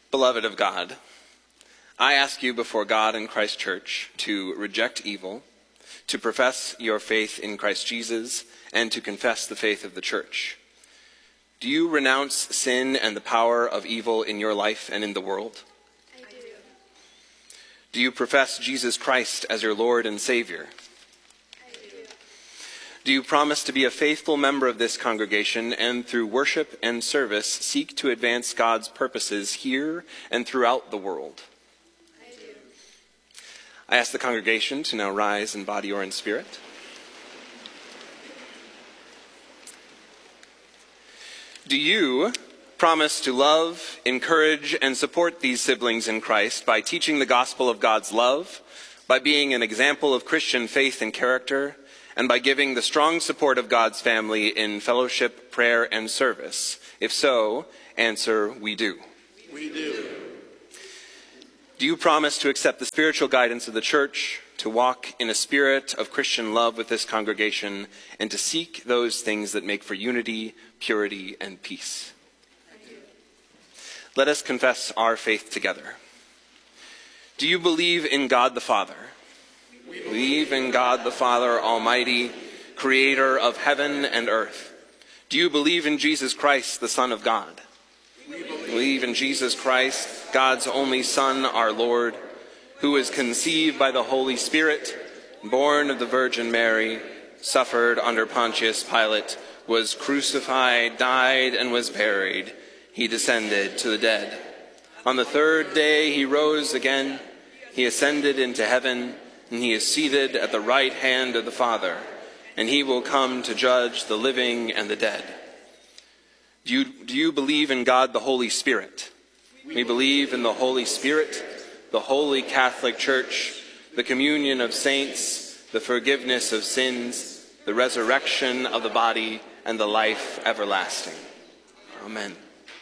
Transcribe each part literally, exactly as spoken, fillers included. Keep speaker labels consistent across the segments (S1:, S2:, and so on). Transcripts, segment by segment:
S1: Beloved of God, I ask you before God and Christ Church to reject evil, to profess your faith in Christ Jesus, and to confess the faith of the Church. Do you renounce sin and the power of evil in your life and in the world?
S2: I do.
S1: Do you profess Jesus Christ as your Lord and Savior?
S2: I do.
S1: Do you promise to be a faithful member of this congregation and through worship and service seek to advance God's purposes here and throughout the world?
S2: I do.
S1: I ask the congregation to now rise in body or in spirit. Do you promise to love, encourage, and support these siblings in Christ by teaching the gospel of God's love, by being an example of Christian faith and character, and by giving the strong support of God's family in fellowship, prayer, and service? If so, answer, we do.
S3: We do.
S1: Do you promise to accept the spiritual guidance of the Church, to walk in a spirit of Christian love with this congregation, and to seek those things that make for unity, purity, and peace?
S2: I do.
S1: Let us confess our faith together. Do you believe in God the Father? We believe in God the Father Almighty, creator of heaven and earth. Do you believe in Jesus Christ, the Son of God?
S3: We believe.
S1: Believe in Jesus Christ, God's only Son, our Lord, who was conceived by the Holy Spirit, born of the Virgin Mary, suffered under Pontius Pilate, was crucified, died, and was buried. He descended to the dead. On the third day he rose again. He ascended into heaven, and he is seated at the right hand of the Father, and he will come to judge the living and the dead. Do you, do you believe in God the Holy Spirit? We believe in the Holy Spirit, the Holy Catholic Church, the communion of saints, the forgiveness of sins, the resurrection of the body, and the life everlasting. Amen.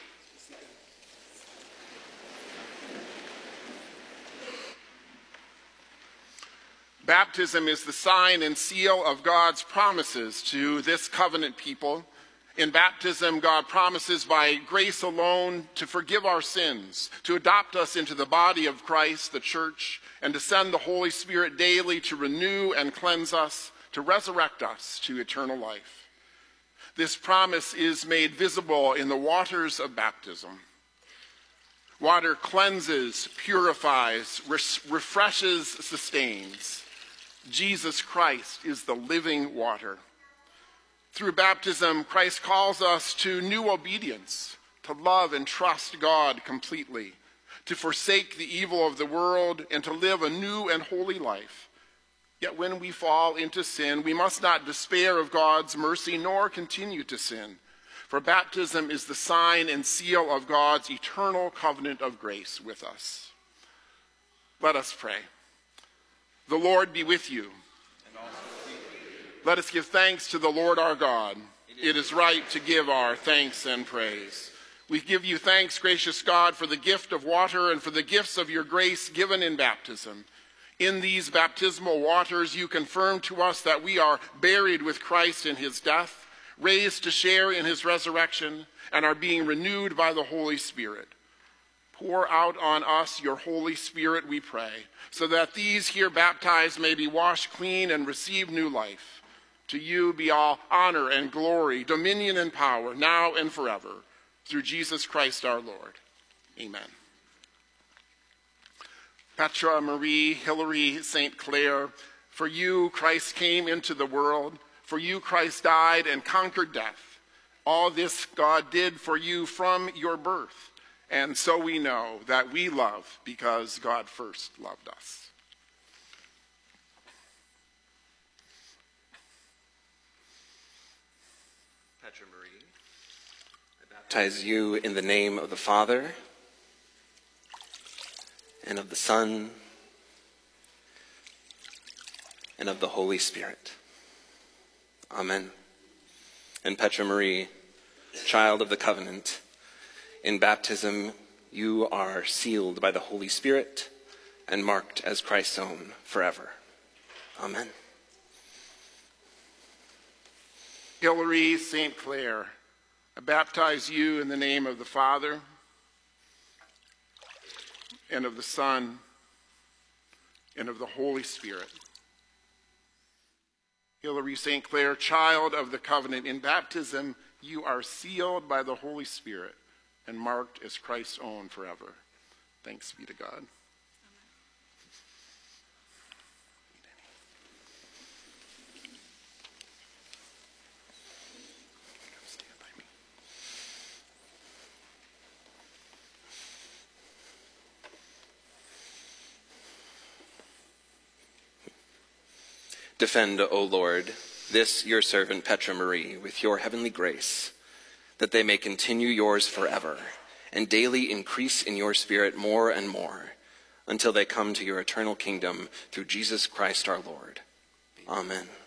S3: Baptism is the sign and seal of God's promises to this covenant people. In baptism, God promises by grace alone to forgive our sins, to adopt us into the body of Christ, the church, and to send the Holy Spirit daily to renew and cleanse us, to resurrect us to eternal life. This promise is made visible in the waters of baptism. Water cleanses, purifies, res- refreshes, sustains. Jesus Christ is the living water. Through baptism, Christ calls us to new obedience, to love and trust God completely, to forsake the evil of the world, and to live a new and holy life. Yet when we fall into sin, we must not despair of God's mercy nor continue to sin, for baptism is the sign and seal of God's eternal covenant of grace with us. Let us pray. The Lord be with you. Let us give thanks to the Lord our God. It is right to give our thanks and praise. We give you thanks, gracious God, for the gift of water and for the gifts of your grace given in baptism. In these baptismal waters, you confirm to us that we are buried with Christ in his death, raised to share in his resurrection, and are being renewed by the Holy Spirit. Pour out on us your Holy Spirit, we pray, so that these here baptized may be washed clean and receive new life. To you be all honor and glory, dominion and power, now and forever, through Jesus Christ our Lord. Amen. Petra, Marie, Hilary, Saint Clare, for you Christ came into the world, for you Christ died and conquered death. All this God did for you from your birth, and so we know that we love because God first loved us.
S1: Petra Marie, I baptize you in the name of the Father, and of the Son, and of the Holy Spirit. Amen. And Petra Marie, child of the covenant, in baptism you are sealed by the Holy Spirit and marked as Christ's own forever. Amen.
S3: Hilary, Saint Clare, I baptize you in the name of the Father, and of the Son, and of the Holy Spirit. Hilary Saint Clair, child of the covenant, in baptism you are sealed by the Holy Spirit and marked as Christ's own forever. Thanks be to God.
S1: Defend, O Lord, this your servant Petra Marie with your heavenly grace, that they may continue yours forever, and daily increase in your spirit more and more, until they come to your eternal kingdom through Jesus Christ our Lord. Amen.